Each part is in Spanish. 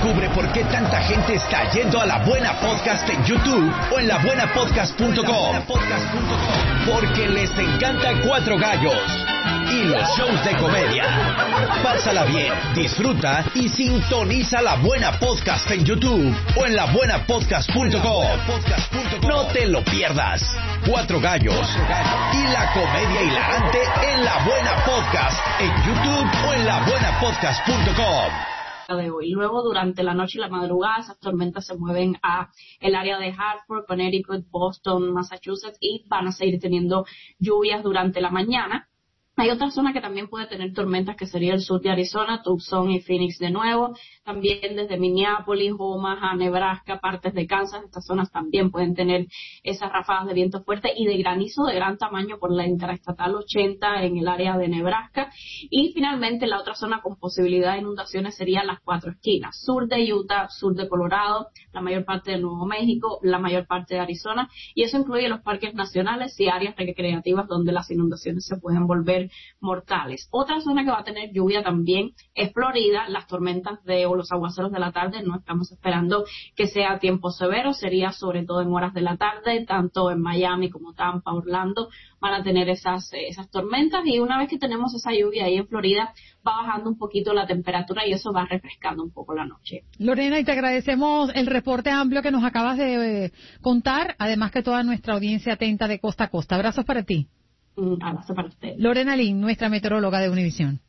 Descubre por qué tanta gente está yendo a La Buena Podcast en YouTube o en labuenapodcast.com. Porque les encanta Cuatro Gallos y los shows de comedia. Pásala bien, disfruta y sintoniza La Buena Podcast en YouTube o en labuenapodcast.com. No te lo pierdas. Cuatro Gallos y la comedia hilarante en La Buena Podcast en YouTube o en labuenapodcast.com. De hoy. Luego, durante la noche y la madrugada, esas tormentas se mueven a el área de Hartford, Connecticut, Boston, Massachusetts y van a seguir teniendo lluvias durante la mañana. Hay otra zona que también puede tener tormentas, que sería el sur de Arizona, Tucson y Phoenix de nuevo. También desde Minneapolis, Omaha, Nebraska, partes de Kansas. Estas zonas también pueden tener esas ráfagas de viento fuerte y de granizo de gran tamaño por la Interestatal 80 en el área de Nebraska. Y finalmente la otra zona con posibilidad de inundaciones sería las Cuatro Esquinas. Sur de Utah, sur de Colorado, la mayor parte de Nuevo México, la mayor parte de Arizona. Y eso incluye los parques nacionales y áreas recreativas donde las inundaciones se pueden volver mortales. Otra zona que va a tener lluvia también es Florida. Las tormentas o los aguaceros de la tarde no estamos esperando que sea tiempo severo, sería sobre todo en horas de la tarde, tanto en Miami como Tampa, Orlando van a tener esas tormentas, y una vez que tenemos esa lluvia ahí en Florida va bajando un poquito la temperatura y eso va refrescando un poco la noche. Lorena, y te agradecemos el reporte amplio que nos acabas de contar, además que toda nuestra audiencia atenta de costa a costa. Abrazos para ti. Un abrazo para usted. Lorena Lynn, nuestra meteoróloga de Univisión.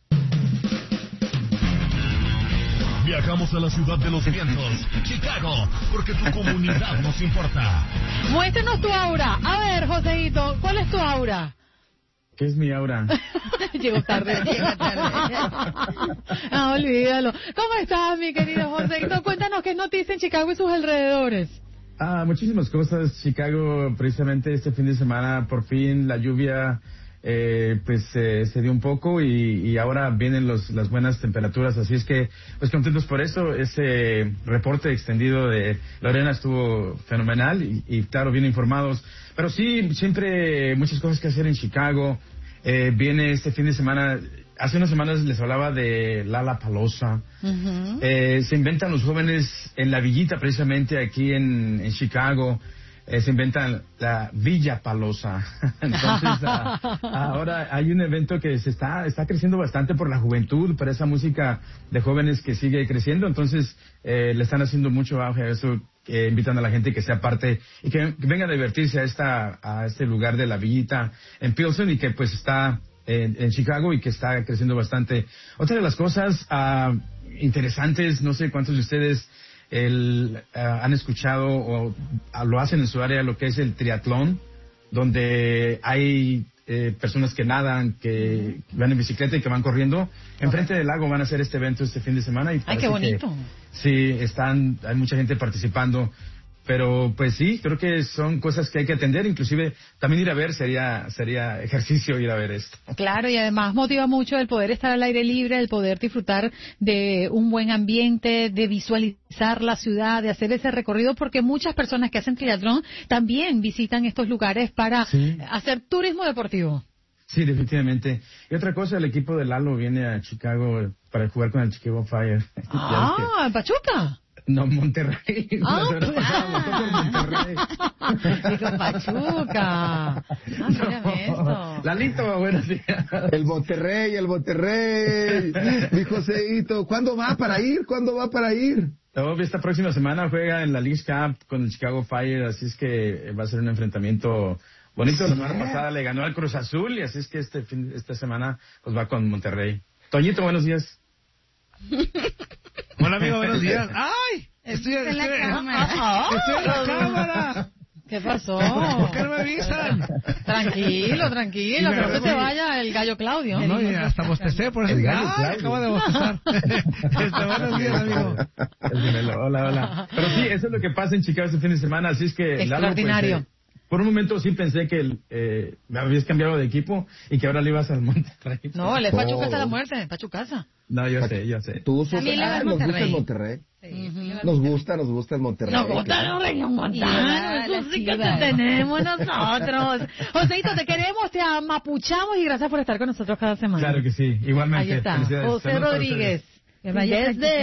Viajamos a la ciudad de los vientos, Chicago, porque tu comunidad nos importa. Muéstranos tu aura. A ver, Joséito, ¿cuál es tu aura? ¿Qué es mi aura? Llego tarde. Ah, olvídalo. ¿Cómo estás, mi querido Joséito? Cuéntanos qué noticia en Chicago y sus alrededores. Muchísimas cosas. Chicago, precisamente este fin de semana, por fin la lluvia se dio un poco y ahora vienen las buenas temperaturas, así es que pues contentos por eso. Ese reporte extendido de Lorena estuvo fenomenal y claro, bien informados, pero sí, siempre muchas cosas que hacer en Chicago. Viene este fin de semana. Hace unas semanas les hablaba de Lollapalooza. Uh-huh. Se inventan los jóvenes en la villita, precisamente aquí en Chicago. Se inventan la Villa Paloza. Entonces, ahora hay un evento que se está creciendo bastante por la juventud, por esa música de jóvenes que sigue creciendo. Entonces, le están haciendo mucho auge a eso, invitan a la gente que sea parte y que venga a divertirse a este lugar de la villita en Pilsen, y que pues está en Chicago y que está creciendo bastante. Otra de las cosas interesantes, no sé cuántos de ustedes han escuchado o lo hacen en su área, lo que es el triatlón, donde hay personas que nadan, que van en bicicleta y que van corriendo. Enfrente del lago van a hacer este evento este fin de semana. ¡Ay, qué bonito! Sí, hay mucha gente participando. Pero pues sí, creo que son cosas que hay que atender, inclusive también ir a ver sería ejercicio ir a ver esto. Claro, y además motiva mucho el poder estar al aire libre, el poder disfrutar de un buen ambiente, de visualizar la ciudad, de hacer ese recorrido, porque muchas personas que hacen triatlón también visitan estos lugares para hacer turismo deportivo. Sí, definitivamente. Y otra cosa, el equipo de Lalo viene a Chicago para jugar con el Chicago Fire. ¿En Pachuca? No, Monterrey. Monterrey. Dijo Pachuca. Esto. Lalito, buenos días. El Monterrey. Mi Joséito, ¿cuándo va para ir? No, esta próxima semana juega en la Leagues Cup con el Chicago Fire, así es que va a ser un enfrentamiento bonito. La semana pasada le ganó al Cruz Azul, y así es que esta semana pues va con Monterrey. Toñito, buenos días. Hola, amigo, buenos días. ¡Ay! Estoy en la cámara. ¿Qué pasó? ¿Por qué no me avisan? Tranquilo, que no se vaya el gallo Claudio. No, y hasta bostecé por eso. Acabo de bostezar. Buenos días, amigo. Hola. Pero sí, eso es lo que pasa en Chicago este fin de semana, así es que... Extraordinario. Lalo, por un momento sí pensé que me habías cambiado de equipo y que ahora le ibas al Monterrey. No, el Pachuca hasta la muerte, Pachucasa. No, yo sé. Nos gusta el Monterrey. Sí, nos gusta el Monterrey. Nos gusta los regiomontanos, eso sí que te tenemos nosotros. Joséito, te queremos, te amapuchamos y gracias por estar con nosotros cada semana. Claro que sí, igualmente. Ahí está, José Rodríguez. Desde